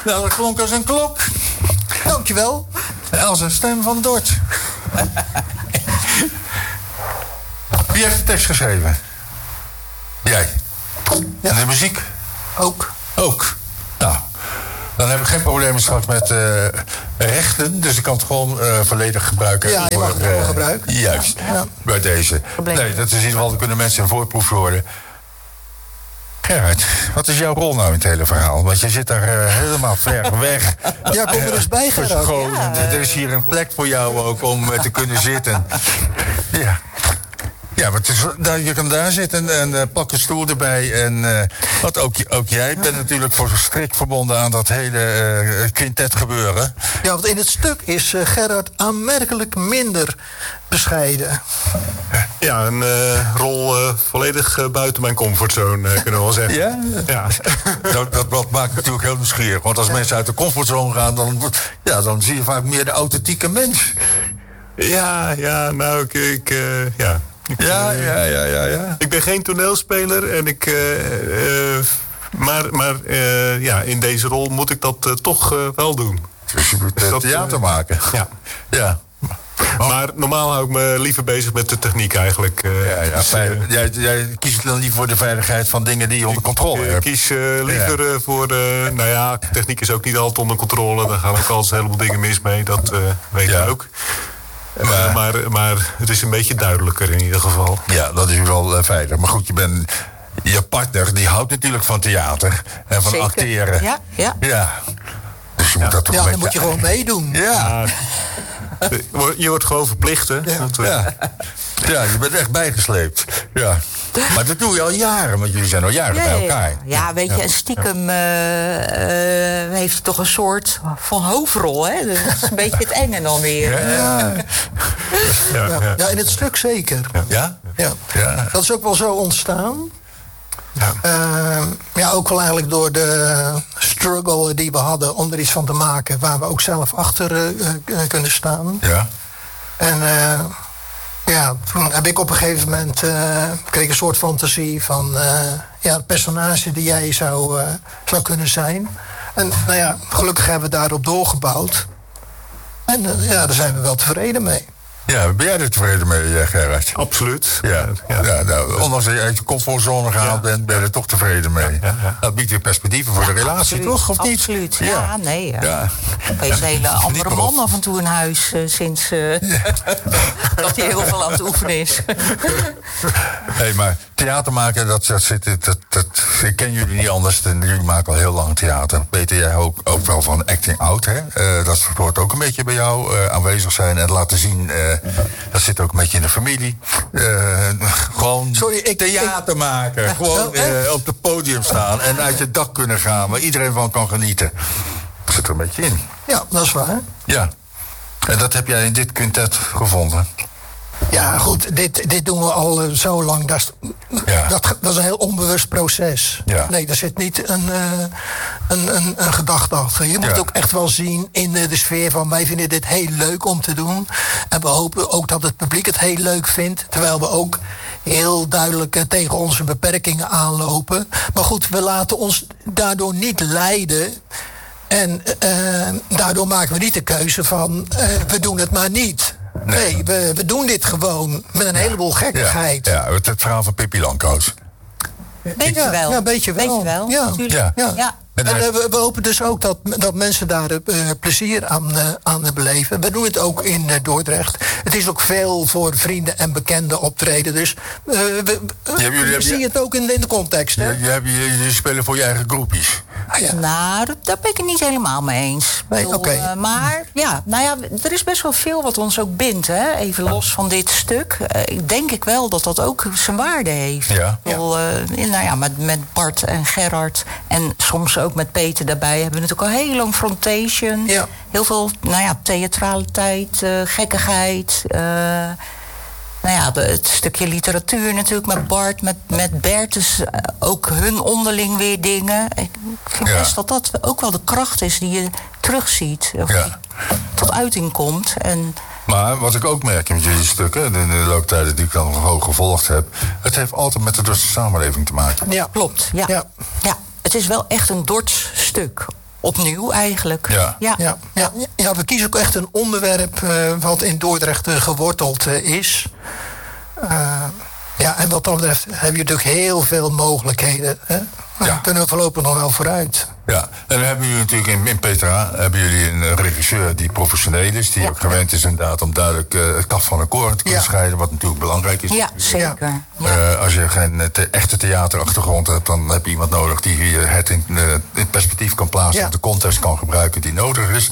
Nou, dat klonk als een klok. Dankjewel. Als een stem van Dort. Wie heeft de tekst geschreven? Jij. Ja. En de muziek? Ook. Ook. Nou, dan heb ik geen problemen straks met rechten. Dus ik kan het gewoon volledig gebruiken. Ja, je mag het gewoon gebruiken. Juist, Ja. bij deze. Nee, dat is in ieder geval, dan kunnen mensen een voorproef worden. Gerard, wat is jouw rol nou in het hele verhaal? Want je zit daar helemaal ver weg. Ja, kom er eens bij, Gerard. Verscholen. Er is hier een plek voor jou ook om te kunnen zitten. Ja. Ja, maar het is, je kan daar zitten en pak een stoel erbij. En want ook jij bent natuurlijk voor strikt verbonden aan dat hele quintet gebeuren. Ja, want in het stuk is Gerard aanmerkelijk minder bescheiden. Ja, een rol volledig buiten mijn comfortzone, kunnen we wel zeggen. Ja? Ja. Dat maakt natuurlijk heel nieuwsgierig. Want als mensen uit de comfortzone gaan, dan zie je vaak meer de authentieke mens. Ja, nou, ja. Ja. Ik ben geen toneelspeler en maar in deze rol moet ik dat toch wel doen. Dus je moet theater maken. Ja. Maar normaal hou ik me liever bezig met de techniek eigenlijk. Jij kiest dan liever voor de veiligheid van dingen die je onder controle hebt. Ik kies liever voor... techniek is ook niet altijd onder controle. Daar gaan ook altijd een heleboel dingen mis mee. Dat weet ik ook. Maar het is een beetje duidelijker in ieder geval. Ja, dat is wel veilig. Maar goed, je partner die houdt natuurlijk van theater en van Zeker. acteren. Ja. Dus je moet dat toch een beetje... Dan moet je gewoon meedoen. Ja. Je wordt gewoon verplicht, hè? Ja, je bent echt bijgesleept. Ja. Maar dat doe je al jaren, want jullie zijn al jaren bij elkaar. Ja, weet je, en stiekem heeft hij toch een soort van hoofdrol, hè? Dus dat is een beetje het enge dan weer. Ja, in het stuk zeker. Ja? Ja. Dat is ook wel zo ontstaan. Ook wel eigenlijk door de struggle die we hadden om er iets van te maken, waar we ook zelf achter kunnen staan. Ja. En toen heb ik op een gegeven moment kreeg een soort fantasie van het personage die jij zou kunnen zijn. En gelukkig hebben we daarop doorgebouwd. En daar zijn we wel tevreden mee. Ja, ben jij er tevreden mee, Gerard? Absoluut. Nou, ondanks dat je uit je comfortzone gehaald bent, ben je er toch tevreden mee. Dat biedt weer perspectieven voor de relatie, absoluut, toch? Of niet? Absoluut. Ja. Opeens een hele andere man af en toe in huis sinds dat hij heel veel aan het oefenen is. Maar theater maken, ik ken jullie niet anders. Jullie maken al heel lang theater. Peter, jij ook wel van acting out, hè? Dat hoort ook een beetje bij jou. Aanwezig zijn en laten zien. Dat zit ook een beetje in de familie. Gewoon theater maken. Gewoon op het podium staan en uit je dak kunnen gaan. Waar iedereen van kan genieten. Dat zit er een beetje in. Ja, dat is waar. Ja. En dat heb jij in dit quintet gevonden. Ja, goed, dit doen we al zo lang. Dat is een heel onbewust proces. Ja. Nee, daar zit niet een gedachte achter. Je moet ook echt wel zien in de sfeer van... wij vinden dit heel leuk om te doen. En we hopen ook dat het publiek het heel leuk vindt. Terwijl we ook heel duidelijk tegen onze beperkingen aanlopen. Maar goed, we laten ons daardoor niet leiden... En daardoor maken we niet de keuze van... we doen het maar niet... Nee, we doen dit gewoon met een heleboel gekkigheid. Ja, het verhaal van Pippi Langkous. Beetje wel. Ja, beetje wel. Ja. En we hopen dus ook dat mensen daar plezier aan beleven. We doen het ook in Dordrecht. Het is ook veel voor vrienden en bekenden optreden. Dus we zien het ook in de context. Hè? Jullie spelen voor je eigen groepjes. Nou, daar ben ik het niet helemaal mee eens. Maar er is best wel veel wat ons ook bindt. Hè? Even los van dit stuk. Denk ik wel dat ook zijn waarde heeft. Met Bart en Gerard en soms ook met Peter daarbij hebben we natuurlijk al heel lang Frontation. Ja. Heel veel theatraliteit, gekkigheid. Het stukje literatuur natuurlijk met Bart, met Bert. Dus ook hun onderling weer dingen. Ik vind best dat ook wel de kracht is die je terugziet. Of die tot uiting komt. Maar wat ik ook merk in jullie stukken, in de looptijden die ik dan nog hoog gevolgd heb... het heeft altijd met de Dordtse samenleving te maken. Ja, klopt. Ja. Het is wel echt een Dorts stuk. opnieuw eigenlijk. Ja, we kiezen ook echt een onderwerp wat in Dordrecht geworteld is. En wat dat betreft heb je natuurlijk heel veel mogelijkheden. Hè? Dan kunnen we voorlopig nog wel vooruit. Ja, en dan hebben jullie natuurlijk in Petra een regisseur die professioneel is, die ook gewend is inderdaad om duidelijk het kaf van de koren te kunnen scheiden, wat natuurlijk belangrijk is. Ja, zeker. Als je geen echte theaterachtergrond hebt, dan heb je iemand nodig die het in perspectief kan plaatsen, of de context kan gebruiken die nodig is.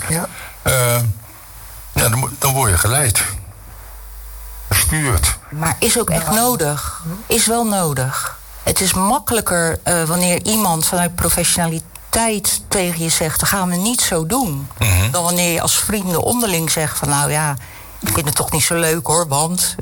Dan word je geleid. Gestuurd. Maar is ook echt nodig. Is wel nodig. Het is makkelijker wanneer iemand vanuit professionaliteit tegen je zegt, dat gaan we niet zo doen. Dan wanneer je als vrienden onderling zegt van nou ja, ik vind het toch niet zo leuk hoor, want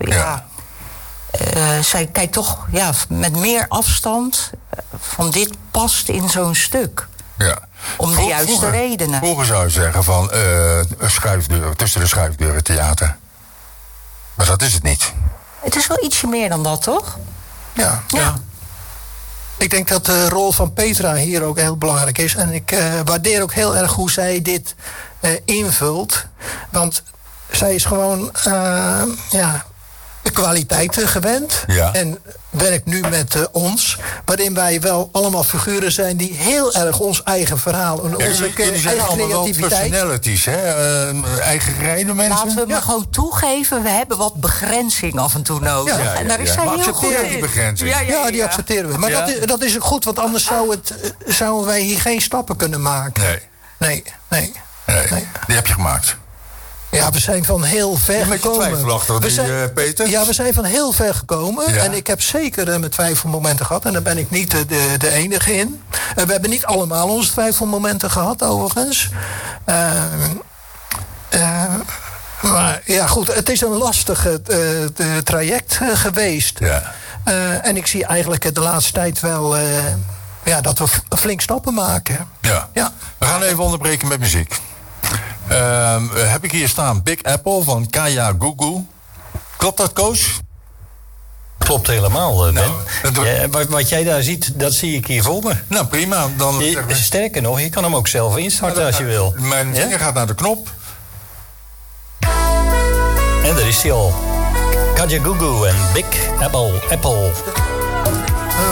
zij kijkt toch met meer afstand van dit past in zo'n stuk. Ja. Om de juiste redenen. Vroeger zou je zeggen van schuifdeuren, tussen de schuifdeuren theater. Maar dat is het niet. Het is wel ietsje meer dan dat, toch? Ja. Ik denk dat de rol van Petra hier ook heel belangrijk is. En ik waardeer ook heel erg hoe zij dit invult. Want zij is gewoon de kwaliteiten gewend. Ja. En werkt nu met ons. Waarin wij wel allemaal figuren zijn die heel erg ons eigen verhaal en onze eigen creativiteit. Personalities, hè? Eigen gereden mensen. Laten we maar gewoon toegeven, we hebben wat begrenzing af en toe nodig. En daar is zij heel goed in. Die begrenzing. Ja, die accepteren we. Maar dat is ook goed, want anders zouden wij hier geen stappen kunnen maken. Nee. Die heb je gemaakt. Ja, we zijn van heel ver gekomen. Peter? Ja, we zijn van heel ver gekomen. Ja. En ik heb zeker mijn twijfelmomenten gehad. En daar ben ik niet de enige in. We hebben niet allemaal onze twijfelmomenten gehad, overigens. Maar ja, goed, het is een lastig traject geweest. Ja. En ik zie eigenlijk de laatste tijd wel dat we flink stappen maken. Ja. We gaan even onderbreken met muziek. Heb ik hier staan Big Apple van Kaya Gugu. Klopt dat, Koos? Klopt helemaal, Ben. Wat jij daar ziet, dat zie ik hier voor me. Nou, prima. Dan sterker nog, je kan hem ook zelf instarten als je wil. Mijn vinger gaat naar de knop. En daar is hij al. Kaya Gugu en Big Apple.